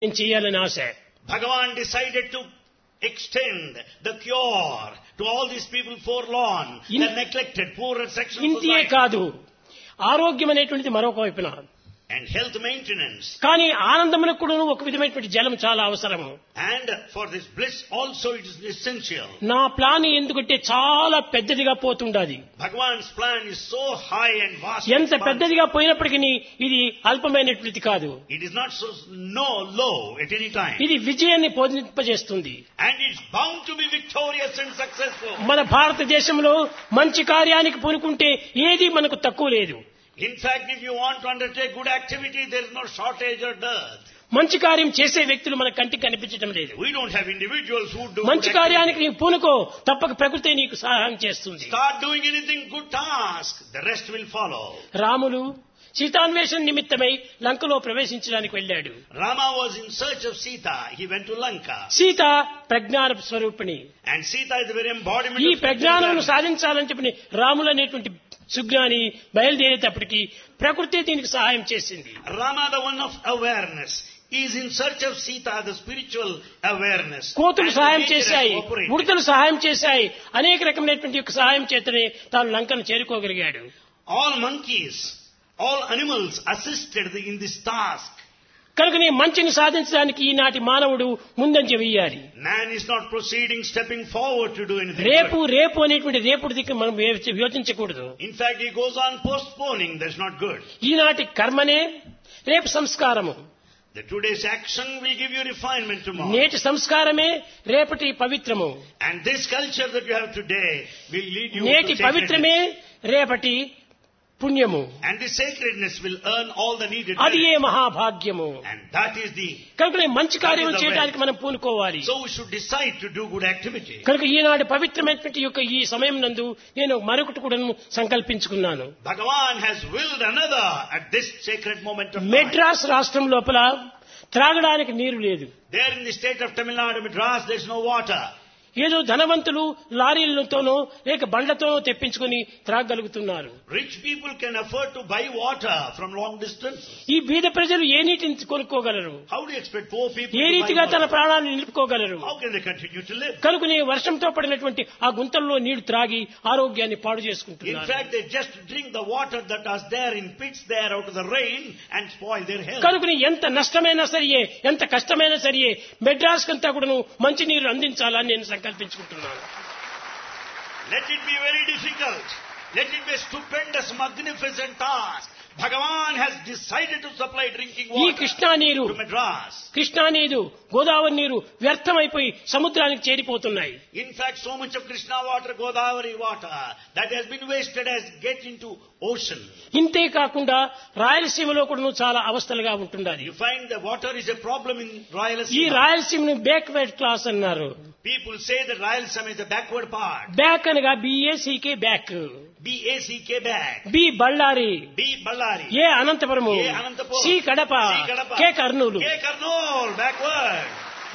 నేను చేయాలని ఆశ. Bhagavan decided to extend the cure to all these people forlorn, the neglected, poorer section of ఇంతే society. కాదు, ఆరోగ్యం అనేటువంటిది మరొక వైపున, And health maintenance. కానీ ఆనందములకు కూడా ఒక విధమైనటువంటి జలం చాలా అవసరము. And for this bliss also it is essential. నా ప్లాన్ ఎందుకంటే చాలా పెద్దదిగా పోతుండాది. Bhagavan's plan is so high and vast. ఎంత పెద్దదిగా పోయినప్పటికీ ఇది అల్పమైనటువంటిది కాదు. It is not so low at any time. ఇది విజయాన్ని పొందింపజేస్తుంది. And it's bound to be victorious and successful. మన భారతదేశంలో మంచి కార్యానికి పూనుకుంటే ఏది మనకు తక్కువ లేదు. In fact, if you want to undertake good activity, there is no shortage or dearth. మంచి కార్యం చేసే వ్యక్తులు మన కంటికి కనిపించడం లేదు. We don't have individuals who do మంచి good కార్యానికి activity. నీవు పూనుకో, తప్పక ప్రకృతి నీకు సహాయం చేస్తుంది. Start doing anything good task, the rest will follow. Ramulu సీతాన్వేషణ నిమిత్తమై లంకలో ప్రవేశించడానికి వెళ్ళాడు. Rama was in search of Sita. He went to Lanka. Sita ప్రజ్ఞాన స్వరూపిణి. And Sita is the very embodiment ఈ of ప్రజ్ఞానమును spirituality. సాధించాలని చెప్పి రాములు అనేటువంటి సుజ్ఞాని బయలుదేరేటప్పటికి ప్రకృతి దీనికి సహాయం చేసింది. Rama, the one of awareness, is in search of Sita, the spiritual awareness. కోతులు And సహాయం nature has చేశాయి, cooperated. ఉడతలు సహాయం చేశాయి, అనేక రకమైనటువంటి యొక్క సహాయం చేతనే తాను లంకను చేరుకోగలిగాడు. All monkeys, all animals assisted in this task. కనుక నీ మంచిని సాధించడానికి ఈనాటి మానవుడు ముందంజ వేయాలి. Man is not proceeding, stepping forward to do anything. రేపు good. రేపు అనేటువంటి రేపుడు దిక్కు మనం యోచించకూడదు. In fact, he goes on postponing. That's not good. ఈనాటి కర్మనే రేపు సంస్కారము, The today's action will give you refinement tomorrow. నేటి సంస్కారమే రేపటి పవిత్రము, And this culture that you have today will lead you నేటి to sacredness. పవిత్రమే రేపటి పుణ్యము. And this sacredness will earn all the needed అది ఏ merit. మహాభాగ్యము. And that is the... కనుక నేను మంచి కార్యం That is the చేయడానికి way. మనం పూనుకోవాలి. So we should decide to do good activity. కనుక ఈనాడు పవిత్రమైనటువంటి యొక్క ఈ సమయం నందు నేను మరొకటి కూడా సంకల్పించుకున్నాను. Bhagavan has willed another at this sacred moment of time. Madras రాష్ట్రం లోపల త్రాగడానికి నీరు లేదు. There in the state of Tamil Nadu, Madras, there is no water. ఏదో ధనవంతులు లారీలతోనో లేక బండ్లతోనో తెప్పించుకుని త్రాగలుగుతున్నారు. Rich people can afford to buy water from long distance. ఈ బీద ప్రజలు ఏ నీటిని కొనుక్కోగలరు? How do you expect poor people A to buy రీతిగా తన water? ప్రాణాలను నిలుపుకోగలరు? How can they continue to live? కనుకనే వర్షంతో పడినటువంటి ఆ గుంతల్లో నీళ్లు త్రాగి ఆరోగ్యాన్ని పాడు In చేసుకుంటున్నారు. fact, they just drink the water that was there in pits there out of the rain and spoil their health. కనుకని ఎంత నష్టమైనా సరియే, ఎంత కష్టమైనా సరియే మెడ్రాస్ కంతా కూడాను మంచి నీరు అందించాలని నేను సంకల్పించుకుంటున్నాను. Let it be very difficult. Let it be a stupendous, magnificent task. Bhagavan has decided to supply drinking ఈ water కృష్ణా నీరు, to Madras. కృష్ణా నీరు, గోదావరి నీరు వ్యర్థమైపోయి సముద్రానికి చేరిపోతున్నాయి. In fact, so much of Krishna water, Godavari water, that has been wasted as get into ocean. ఇంతే కాకుండా రాయలసీమలో కూడా చాలా అవస్థలుగా ఉంటుండాలి. You find the water is a problem in ఈ Rayalaseema. రాయలసీమను బ్యాక్వర్డ్ క్లాస్ అన్నారు. People say that Rayalaseema is the backward part. Back అనగా బిఏసీకే back, B-A-C-K back. B Ballari, B Ballari. ఏ అనంతపురము, ఏ Anantapuram, C Kadapa, C Kadapa, కే కర్నూలు. K Karnool, backward.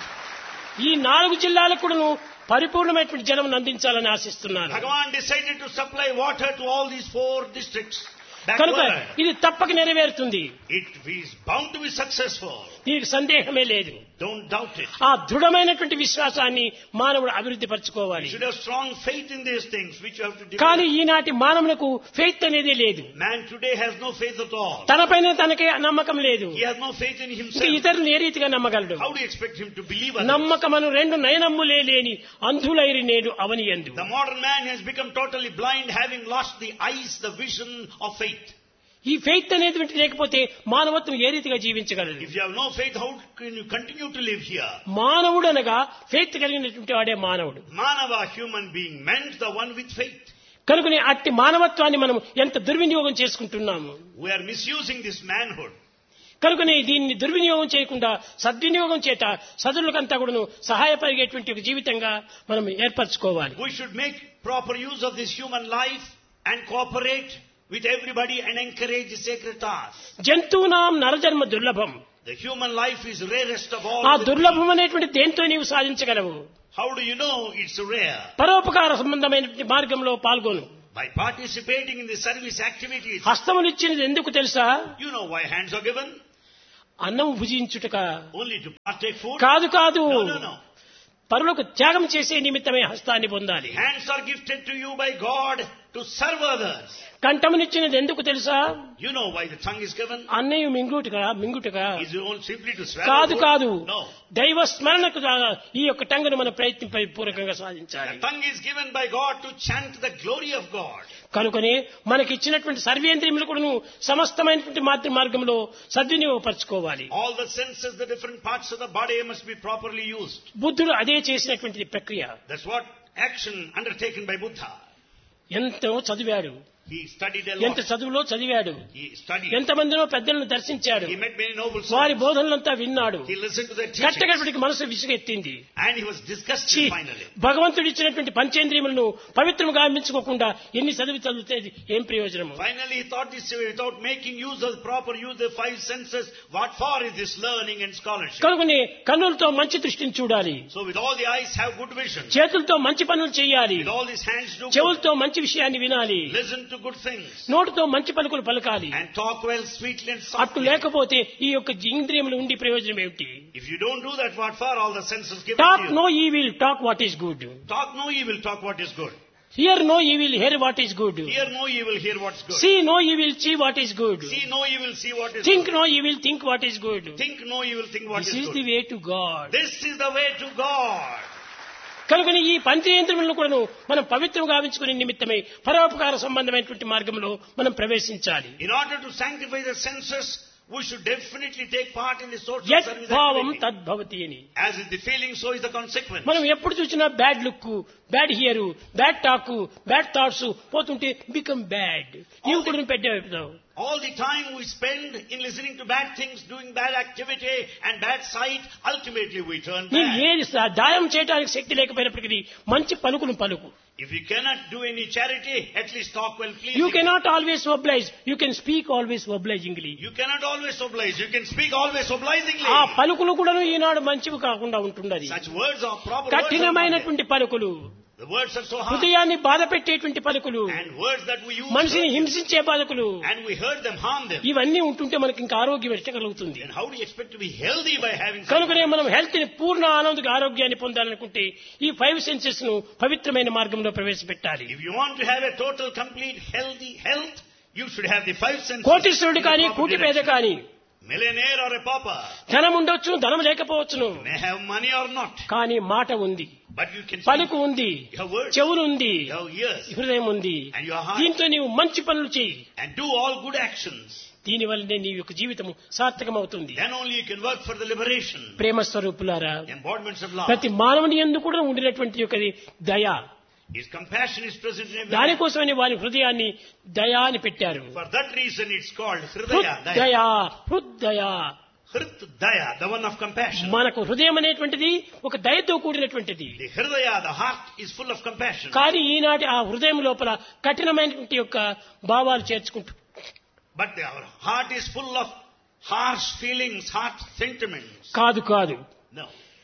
ఈ 4 జిల్లాలకు కూడాను పరిపూర్ణమైనటువంటి జలం అందించాలని ఆశిస్తున్నాను. Bhagavan decided to supply water to all these 4 districts. కనుక Backward. ఇది తప్పక నెరవేరుతుంది. It is bound to be successful. దీనికి సందేహమే లేదు. Don't doubt it. ఆ దృఢమైనటువంటి విశ్వాసాన్ని మానవుడు అభివృద్ధి పరచుకోవాలి. You should have strong faith in these things which you have to కానీ develop. ఈనాటి మానవులకు ఫెయిత్ అనేది లేదు. Man today has no faith at all. తనపైన తనకే నమ్మకం లేదు. He has no faith in ఇంకా himself. ఇతరులను ఏ రీతిగా నమ్మగలడు? How do you expect him to believe others? నమ్మకమను 2 నయనమ్ములే లేని అంధులైరి నేడు అవనియందు. The modern man has become totally blind, having lost the eyes, the vision of faith. ఈ faith అనేది లేకపోతే మానవత్వం ఏ రీతిగా జీవించగలదు? If you have no faith, how can you continue to live here? మానవుడు అనగా faith కలిగినటువంటి వాడే మానవుడు. Manava, human being, meant the one with faith. కనుకనే అట్టి మానవత్వాన్ని మనం ఎంత దుర్వినియోగం చేసుకుంటున్నాము. We are misusing this manhood. కనుకనే దీన్ని దుర్వినియోగం చేయకుండా సద్వినియోగం చేత సదులకంతా కూడాను సహాయపరిగేటువంటి ఒక జీవితంగా మనం ఏర్పరచుకోవాలి. We should make proper use of this human life and cooperate with everybody and encourage the sacred task. జంతువునాం నరజన్మ దుర్లభం. The human life is rarest of all. ఆ the దుర్లభం అనేటువంటి దేంతో నీవు సాధించగలవు? How do you know it's rare? పరోపకార సంబంధమైనటువంటి మార్గంలో పాల్గొను. By participating in the service activities. హస్తమునిచ్చినది ఎందుకు తెలుసా? You know why hands are given? అన్నం భుజించుటక only to partake food. కాదు కాదు, No, no, no. పరులకు త్యాగం చేసే నిమిత్తమే హస్తాన్ని పొందాలి. Hands are gifted to you by God to serve others. కంఠమునిచ్చినది ఎందుకు తెలుసా? You know why the tongue is given? అన్నయ్య మింగుటగా Is it only simply to swallow కాదు food? కాదు, No. దైవ స్మరణకు ఈ యొక్క టంగును మన ప్రయత్నం పూర్వకంగా సాధించాలి. The tongue is given by God to chant the glory of God. కనుకనే మనకి ఇచ్చినటువంటి సర్వేంద్రియములు కూడా సమస్తమైనటువంటి మార్గంలో సద్వినియోగపరచుకోవాలి. All the senses, the different parts of the body must be properly used. బుద్ధుడు అదే చేసినటువంటి ప్రక్రియ. That's what action undertaken by Buddha. ఎంతో చదివాడు, He studied a ఎంత lot. చదువులో చదివాడు, He studied. ఎంతమందినో పెద్దలను దర్శించాడు, He met many noble వారి souls. బోధనలంతా విన్నాడు. He listened to their teachings. కట్టగడిపటికి మనసు విసుగెత్తింది. And he was disgusted ఛీ, finally. భగవంతుడు ఇచ్చినటువంటి పంచేంద్రియములను పవిత్రముగా మించుకోకుండా ఎన్ని చదివితే ఏం ప్రయోజనము? Finally he thought this way, without making use of proper use of the five senses, what for is this learning and scholarship? కనుకనే కన్నులతో మంచి దృష్టిని చూడాలి, So with all the eyes have good vision. చేతులతో మంచి పనులు చేయాలి, With all these hands do good. చెవులతో మంచి విషయాన్ని వినాలి, Listen to good things. నోటితో మంచి పలుకులు పలకాలి. And talk well, sweetly and అట్లు softly. లేకపోతే ఈ యొక్క ఇంద్రియములు ఉండి ప్రయోజనం ఏమిటి? If you don't do that, what for? All the senses given talk to you. No evil, talk what is good. Talk no evil, talk what is good. Here no evil, here what is good. Hear no evil, hear what's good. See no evil, see what is good. See no evil, see what is think good. No evil, think what is good. Think no evil, think what this is is the good. Way to God. This is the way to God. కనుక ఈ పంచేంద్రియములను కూడా మనం పవిత్రం గావించుకునే నిమిత్తమై పరోపకార సంబంధమైనటువంటి మార్గంలో మనం ప్రవేశించాలి. In order to sanctify the senses, we should definitely take part in the social యత్ service భావం activity. తద్భవతి అని. As is the feeling, so is the consequence. మనం ఎప్పుడు చూసినా bad look, bad here, bad talk, bad thoughts పోతుంటే become bad. నీవు కూడా పెట్టావు. All the time we spend in listening to bad things, doing bad activity and bad sight, ultimately we turn నీవు bad. ఏది దానం చేయడానికి శక్తి లేకపోయినప్పటికీ మంచి పలుకును పలుకు. If you cannot do any charity, at least talk well, please. You cannot always oblige, you can speak always obligingly. You cannot always oblige. You can speak always obligingly. ఆ పలుకులు కూడా ఈనాడు మంచివి కాకుండా ఉంటున్నది. Such words are proper words. కఠినమైనటువంటి పలుకులు, The words are so hard. హృదయాన్ని బాధ పెట్టేటువంటి పలుకులు, And words that we use. మనిషిని హింసించే పలుకులు, And we hurt them, harm them. ఇవన్నీ ఉంటుంటే మనకి ఇంకా ఆరోగ్యం ఎట్ట కలుగుతుంది? Then how do you expect to be healthy by having such కనుకనే words? మనం హెల్త్ ని పూర్ణ ఆరోగ్యాన్ని పొందాలనుకుంటే ఈ 5 సెన్సెస్ ను పవిత్రమైన మార్గంలో ప్రవేశపెట్టాలి. If you want to have a total, complete, healthy health, you should have the five senses. కోటీశ్వరుడు in the కానీ proper కూటి పేద direction. కానీ, Millionaire or a pauper, ధనం ఉండొచ్చు, ధనం లేకపోవచ్చును, may have money or not, కానీ మాట ఉంది, but you can పలుకు speak. ఉంది, You have words, చెవులు ఉంది, you have ears, హృదయం ఉంది. and your heart, దీంతో నీవు మంచి పనులు చేయి. and do all good actions. దీని వల్లనే నీ యొక్క జీవితం సార్థకమవుతుంది. Then only you can work for the liberation. ప్రేమ స్వరూపులారా, Embodiments of love. ప్రతి మానవుని యందు కూడా ఉండినటువంటి యొక్క దయ, His compassion is present in every man. దానికోసమని వారి హృదయాన్ని దయా అని పెట్టారు. For that reason it's called Hridaya. Daya. హృదయ, హృదయ. Hrit Daya, the one of compassion. మనకు హృదయం అనేటువంటిది ఒక దయతో కూడినటువంటిది. The Hridaya, the heart, is full of compassion. కానీ ఈనాటి ఆ హృదయం లోపల కఠినమైనటువంటి యొక్క భావాలు చేర్చుకుంటూ, But our heart is full of harsh feelings, harsh sentiments. కాదు కాదు, No.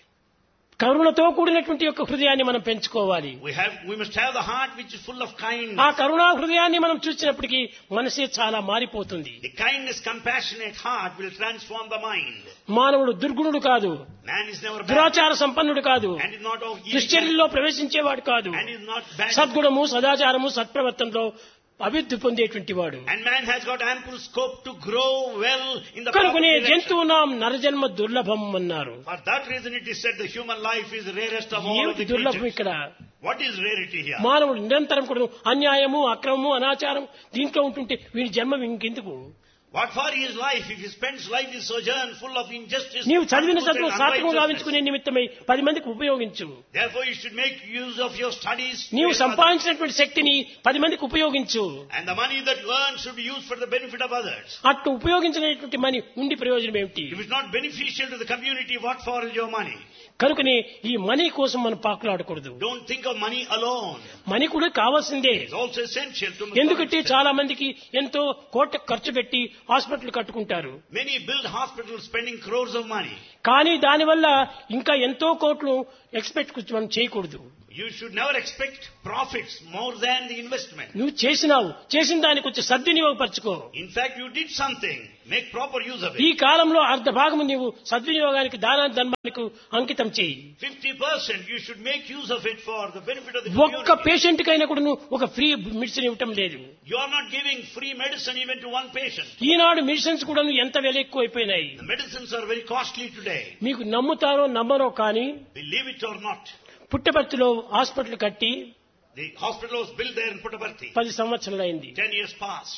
కరుణతో కూడినటువంటి యొక్క హృదయాన్ని మనం పెంచుకోవాలి. We must have the heart which is full of kindness. ఆ కరుణా హృదయాన్ని మనం చూసినప్పటికీ మనసే చాలా మారిపోతుంది. The kindness, compassionate heart will transform the mind. మానవుడు దుర్గుణుడు కాదు, Man is never bad. దురాచార సంపన్నుడు కాదు, And is not of evil. దుశ్చర్యల్లో ప్రవేశించేవాడు కాదు, And is not bad. సద్గుణము సదాచారము సత్ప్రవర్తనలో అభివృద్ధి పొందేటువంటి వాడు. And man has got ample scope to grow well in the proper కనుకనే direction. జంతువునాం నరజన్మ దుర్లభం అన్నారు. For that reason it is said the human life is the rarest of all of ఏమిటి the దుర్లభం creatures. ఇక్కడ? What is rarity here? మానవుడు నిరంతరం కూడా అన్యాయము, అక్రమము, అనాచారం దీంట్లో ఉంటుంటే వీడి జన్మ ఇంకెందుకు? What for his life if he spends life in sojourn full of injustice? నీవు చదివిన untruth చదువు and సార్థకం unrighteousness? గావించుకునే నిమిత్తమై 10 మందికి ఉపయోగించు. Therefore you should make use of your studies. నీవు to help others. సంపాదించినటువంటి శక్తిని 10 మందికి ఉపయోగించు. And the money that you earn should be used for the benefit of others. అట్టు ఉపయోగించినటువంటి మని ఉండి ప్రయోజనం ఏమిటి? If it's not beneficial to the community, what for is your money? కనుకనే ఈ మనీ కోసం మనం పాకులాడకూడదు. Don't think of money alone. Money కూడా కావాల్సిందే. It's also essential to ఎందుకంటే చాలా మందికి ఎంతో కోట్ల ఖర్చు పెట్టి హాస్పిటల్ కట్టుకుంటారు. Many build hospitals spending crores of money. కానీ దానివల్ల ఇంకా ఎంతో కోట్లు ఎక్స్పెక్ట్ మనం చేయకూడదు. You should never expect profits more than the investment. నువ్వు చేసిన దానికి కొంచెం సద్వినియోగపరచుకో. In fact, you did something. Make proper use of ఈ it. కాలంలో అర్ధ భాగము నీవు సద్వినియోగానికి ధర్మానికి అంకితం చేయి. 50% you should make use of it for the benefit of the ఒక్క community. పేషెంట్ కైనా కూడా నువ్వు ఒక ఫ్రీ మెడిసిన్ ఇవ్వటం లేదు. You are not giving free medicine even to one patient. Eenadu medicines కూడా ఎంత విల ఎక్కువైపోయినాయి. The medicines are very costly today. మీకు నమ్ముతారో నమ్మరో కానీ Believe it or not. పుట్టపర్తిలో హాస్పిటల్ కట్టి The hospital was built there in Puttaparthi. 10 సంవత్సరాలైంది. 10 years passed.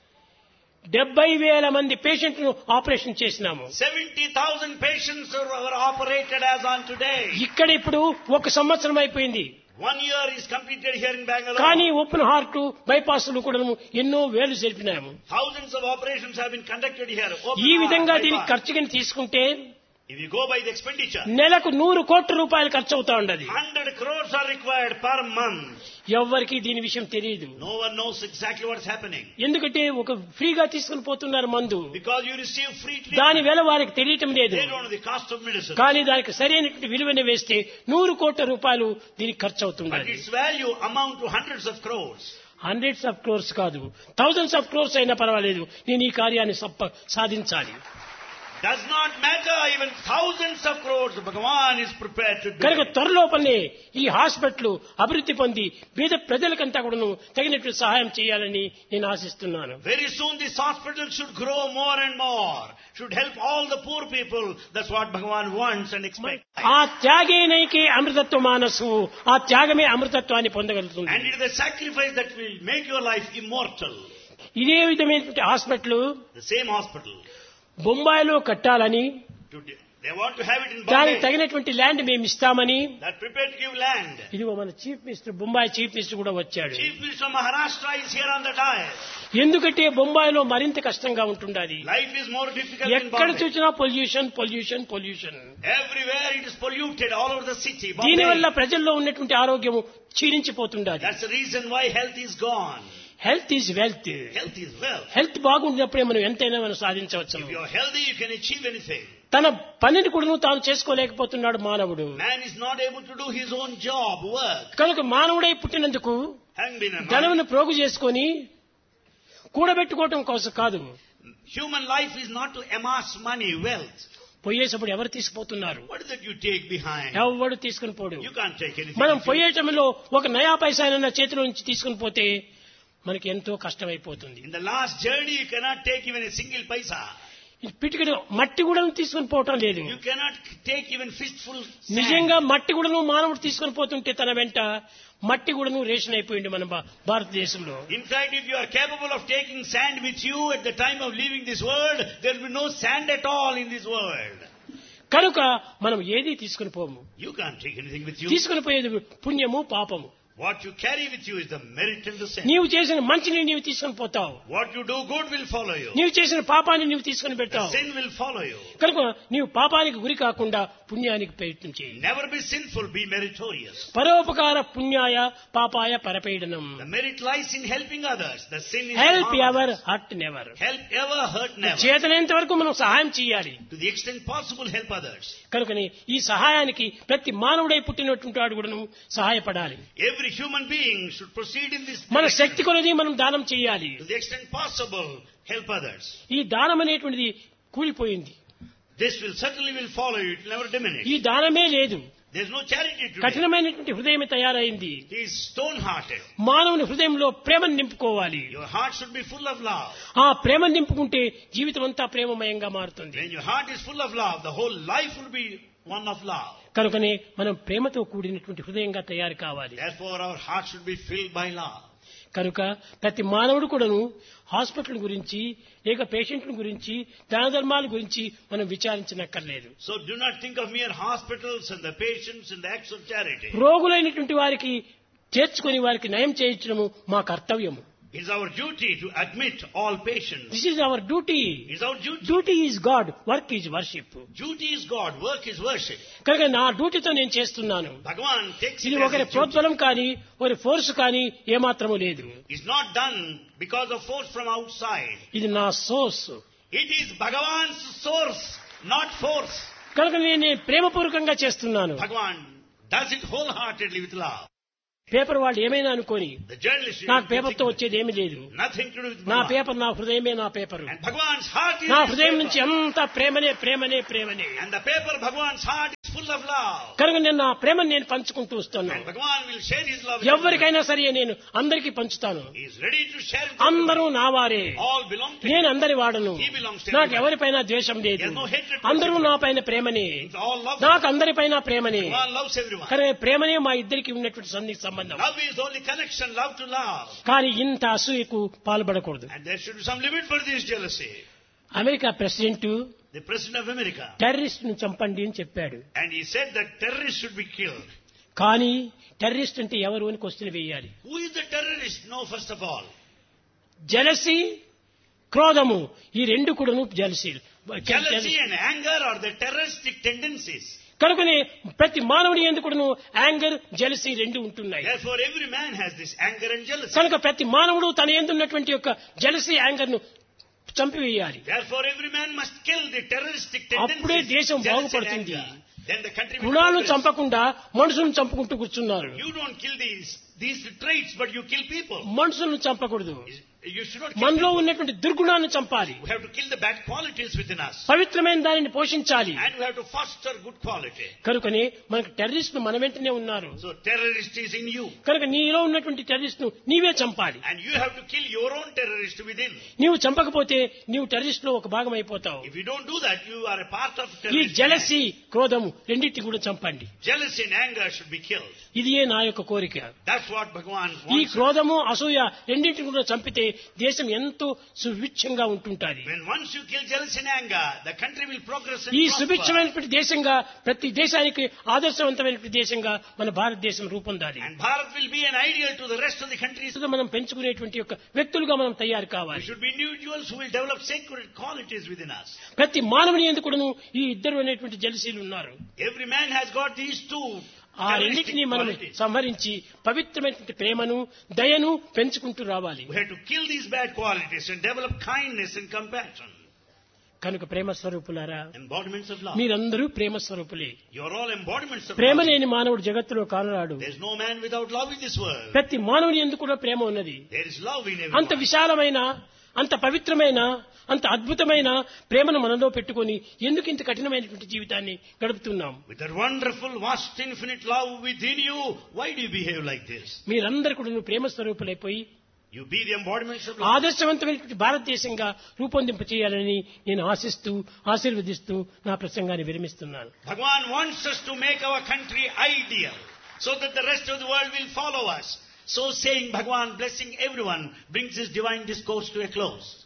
70,000 మంది పేషెంట్ను ఆపరేషన్ చేసినాము. 70,000 patients were operated as on today. ఇక్కడ ఇప్పుడు 1 సంవత్సరం అయిపోయింది. 1 year is completed here in Bangalore. కానీ ఓపెన్ హార్ట్ బైపాస్లు కూడా ఎన్నో వేలు జరిపినాము. Thousands of operations have been conducted here. ఈ విధంగా దీనికి ఖర్చుని తీసుకుంటే If you go by the expenditure, నెలకు 100 కోట్ల రూపాయలు ఖర్చు అవుతా ఉండదు. 100 crores are required per month. ఎవ్వరికి దీని విషయం తెలియదు. No one knows exactly what's happening. ఎందుకంటే ఒక ఫ్రీగా తీసుకుని పోతున్నారు మందు. Because you receive free దాని treatment. వేల వారికి తెలియటం లేదు. They don't know the cost of medicine. కానీ దానికి సరైనటువంటి విలువని వేస్తే 100 కోట్ల రూపాయలు దీనికి ఖర్చు But అవుతుంది. its value amount to hundreds of crores. Hundreds of crores కాదు, థౌజండ్స్ ఆఫ్ క్రోర్స్ అయినా పర్వాలేదు, నేను ఈ కార్యాన్ని సాధించాలి. Does not matter, even thousands of crores, Bhagavan is prepared to do కనుక it. త్వరలోపలనే ఈ హాస్పిటల్ అభివృద్ధి పొంది పేద ప్రజలకంతా కూడా తగినట్లు సహాయం చేయాలని నేను ఆశిస్తున్నాను. Very soon this hospital should grow more and more, should help all the poor people. That's what Bhagavan wants and expects. ఆ త్యాగేనైకే అమృతత్వ మానసు, ఆ త్యాగమే అమృతత్వాన్ని పొందగలుగుతుంది. And it is a sacrifice that will make your life immortal. ఇదే విధమైనటువంటి hospital The same hospital. బొంబాయిలో కట్టాలని, They want to have it in దానికి Bombay. తగినటువంటి land మేము ఇస్తామని, That prepared to give land. ఇదిగో మన chief minister, Bombay chief minister కూడా వచ్చాడు. Chief Minister of Maharashtra is here on the dais. ఎందుకంటే బొంబాయిలో మరింత కష్టంగా ఉంటుండాలి. Life is more difficult in ఎక్కడ Bombay. చూసినా pollution pollution pollution. Everywhere it is polluted all over the city. దీనివల్ల Bombay. ప్రజల్లో ఉన్నటువంటి ఆరోగ్యము క్షీణించిపోతుండాలి. That's the reason why health is gone. Health is wealth. Health is wealth. Health బాగుండినప్పుడే మనం ఎంతైనా మనం సాధించవచ్చు. If you're healthy, you can achieve anything. తన పనిని కూడా తాను చేసుకోలేకపోతున్నాడు మానవుడు. Man is not able to do his own job, work. కనుక మానవుడై పుట్టినందుకు Having been a ధనమును ప్రోగు చేసుకొని కూడబెట్టుకోవటం కోసం కాదు. human life is not to amass money, wealth. పోయేటప్పుడు ఎవరు తీసుకుపోతున్నారు? What is it you take behind? ఎవడు తీసుకుని పోడు. You can't take anything. మనం with you. పోయేటంలో ఒక నయా పైసానన్న చేతిలో నుంచి తీసుకుని పోతే మనకి ఎంతో కష్టమైపోతుంది. In the last journey, you cannot take even a single paisa. పిటికడు మట్టి కూడా తీసుకుని పోవటం లేదు. You cannot take even fistful sand. నిజంగా మట్టి కూడాను మానవుడు తీసుకుని పోతుంటే తన వెంట మట్టి కూడాను రేషన్ అయిపోయింది మన భారతదేశంలో. In fact, if you are capable of taking sand with you at the time of leaving this world, there will be no sand at all in this world. కనుక మనం ఏది తీసుకుని పోము. You can't take anything with you. తీసుకుని పోయేది పుణ్యము పాపము. What you carry with you is the merit and the sin. నీవు చేసిన మంచిని నీవు తీసుకుని పోతావు. What you do good will follow you. నీవు చేసిన పాపాన్ని నీవు తీసుకుని The పెడతావు. sin will follow you. కనుక నీవు పాపానికి గురి కాకుండా పుణ్యానికి ప్రయత్నం చేయి. Never be sinful, be meritorious. పరోపకార పుణ్యాయ పాపాయ పరపీడనం. The merit lies in helping others. The sin is help harm ever others. Hurt never. Help ever, hurt never. చేతనైనంత వరకు మనం సహాయం చేయాలి. To the extent possible, help others. కనుకని ఈ సహాయానికి ప్రతి మానవుడై పుట్టినటువంటి వాడు కూడా సహాయపడాలి. Every human being should proceed in this మన direction. శక్తి కొలది మనం దానం చేయాలి. To the extent possible, help others. ఈ దానం అనేటువంటిది కూలిపోయింది. This will certainly will follow you. It will never diminish. ఈ దానమే లేదు. There is no charity today. కఠినమైనటువంటి హృదయమే తయారైంది. He is stone-hearted. మానవుని హృదయంలో ప్రేమను నింపుకోవాలి. Your heart should be full of love. ఆ ప్రేమను నింపుకుంటే జీవితం అంతా ప్రేమమయంగా మారుతుంది. When your heart is full of love, the whole life will be one of love. కనుకనే మనం ప్రేమతో కూడినటువంటి హృదయంగా తయారు కావాలి. Therefore, our heart should be filled by love. కనుక ప్రతి మానవుడు కూడాను హాస్పిటల్ గురించి లేక పేషెంట్ల గురించి దాన ధర్మాల గురించి మనం విచారించనక్కర్లేదు. So do not think of mere hospitals and the patients and the acts of charity. రోగులైనటువంటి వారికి చేర్చుకొని వారికి నయం చేయించడము మా కర్తవ్యము. It is our duty to admit all patients. This is our duty. It is our duty. Duty is God, work is worship. Duty is God, work is worship. కనుక నా డ్యూటీతో నేను చేస్తున్నాను. Bhagavan takes ఇది it as ఒకరి his duty. ప్రోద్బలం కానీ ఒకరి force కానీ ఏమాత్రము లేదు. It's not done because of force from outside. ఇది నా source. It is Bhagavan's source, not force. కనుక నేను ప్రేమపూర్వకంగా చేస్తున్నాను. Bhagavan does it wholeheartedly with love. Paper వాళ్ళు ఏమైనా అనుకోని The journalist, నాకు పేపర్తో వచ్చేది ఏమీ లేదు. nothing to do with నా Bhagavan. పేపర్ నా హృదయమే నా paper. And Bhagavan's heart is నా his హృదయం paper. నుంచి అంతా ప్రేమనే ప్రేమనే ప్రేమనే. And the paper, Bhagavan's heart is full of love. కనుక నేను నా ప్రేమను నేను పంచుకుంటూ వస్తున్నాను. And Bhagavan will share his love with everyone. ఎవరికైనా సరే నేను అందరికీ పంచుతాను. He is ready to share with అందరూ everyone. నా వారే. All belong to నేను him. అందరి వాడను. He belongs to నాకు everyone. ఎవరిపైన ద్వేషం లేదు. He has no hatred for అందరూ everyone. నా పైన ప్రేమనే. It's all love. నాకు అందరిపైన ప్రేమనే. Bhagavan loves everyone. కానీ ప్రేమనే మా ఇద్దరికి ఉన్నటువంటి సన్నిహిత సంబంధం. Love is the only connection, love to love. కానీ ఇంత అసూయకు పాల్పడకూడదు. And there should be some limit for this jealousy. America president The President of America. Terrorist ను చంపండి అని చెప్పాడు. And he said that terrorists should be killed. కానీ terrorist అంటే ఎవరు అని క్వశ్చన్ వేయాలి. Who is the terrorist? No, first of all. Jealousy, క్రోధము ఈ రెండు కూడాను jealousy. Jealousy and anger are the terroristic tendencies. కనుకనే ప్రతి మానవుని యందు కూడాను యాంగర్ జలసి రెండు ఉంటున్నాయి. Therefore, every man has this anger and jealousy. కనుక ప్రతి మానవుడు తన యందు ఉన్నటువంటి యొక్క జలసి యాంగర్ ను చంపివేయాలి. Therefore, every man must kill the terroristic అప్పుడే tendencies. దేశం jealousy and బాగుపడుతుంది. anger. Then the country will గుణాలను progress. చంపకుండా మనుషులను చంపుకుంటూ కూర్చున్నారు. You don't kill these traits, but you kill people. మనుషులను చంపకూడదు. You should not kill మనలో people. ఉన్నటువంటి దుర్గుణాలను చంపాలి. We have to kill the bad qualities within us. పవిత్రమైన దానిని పోషించాలి. And we have to foster good quality. కనుకనే మనకు టెర్రరిస్ట్ ను మన వెంటనే ఉన్నారు. So terrorist is in you. కనుక నీలో ఉన్నటువంటి టెర్రరిస్ట్ ను నీవే చంపాలి. And you have to kill your own terrorist within. నీవు చంపకపోతే నీవు టెర్రరిస్ట్ లో ఒక భాగం అయిపోతావు. If you don't do that, you are a part of ఈ terrorist. జలసి, క్రోధము రెండింటిని కూడా చంపండి. Jealousy and anger should be killed. ఇదియే నా యొక్క కోరిక. That's what Bhagavan ఈ wants. క్రోధము, అసూయ రెండింటిని కూడా చంపితే దేశం ఎంతో సుభిక్షంగా ఉంటుంటాది. When once you kill jealousy and anger, the country will progress and ఈ prosper. సుభిక్షమైనటువంటి దేశంగా ప్రతి దేశానికి ఆదర్శవంతమైనటువంటి దేశంగా మన భారతదేశం రూపొందాలి. And Bharat will be an ideal to the rest of the countries. మనం పెంచుకునేటువంటి యొక్క వ్యక్తులుగా మనం తయారు We కావాలి. should be individuals who will develop sacred qualities within us. ప్రతి మానవుని ఎందుకును ఈ ఇద్దరు అనేటువంటి జలసీలు ఉన్నారు. Every man has got these two ఆ రెండింటినీ మనం qualities. సంహరించి పవిత్రమైనటువంటి ప్రేమను, దయను పెంచుకుంటూ రావాలి. We have to kill these bad qualities and develop kindness and compassion. కనుక ప్రేమ స్వరూపులారా, Embodiments of love. మీరందరూ ప్రేమ స్వరూపులే. You are all embodiments of Prema love. లేని మానవుడు జగత్తులో కానరాడు. There is no man without love in this world. ప్రతి మానవుని ఎందుకు కూడా ప్రేమ ఉన్నది. There is love in అంత everyone. విశాలమైన, అంత పవిత్రమైన, అంత అద్భుతమైన ప్రేమను మనలో పెట్టుకొని ఎందుకు ఇంత కఠినమైనటువంటి జీవితాన్ని గడుపుతున్నాం? With that wonderful, vast, infinite love within you, why do you behave like this? మీరందరూ కూడా ప్రేమ స్వరూపులైపోయి You be the embodiments of love. ఆదర్శవంతమైనటువంటి భారతదేశంగా రూపొందింప చేయాలని నేను ఆశిస్తూ, ఆశీర్వదిస్తూ నా ప్రసంగాన్ని విరమిస్తున్నాను. Bhagavan wants us to make our country ideal so that the rest of the world will follow us. So saying, Bhagavan blessing everyone brings his divine discourse to a close.